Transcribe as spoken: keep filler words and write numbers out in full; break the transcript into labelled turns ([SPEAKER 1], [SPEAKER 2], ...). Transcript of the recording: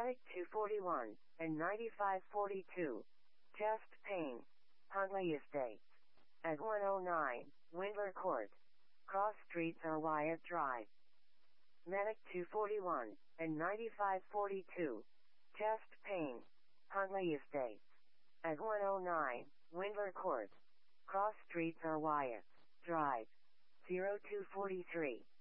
[SPEAKER 1] Matic two forty-one and ninety-five forty-two. Chest pain. Huntley Estates. At one oh nine, Windler Court. Cross Streets or Wyatt Drive. Matic two forty-one and ninety-five forty-two. Chest pain. Huntley Estates. At one oh nine, Windler Court. Cross Streets or Wyatt Drive. zero two four three.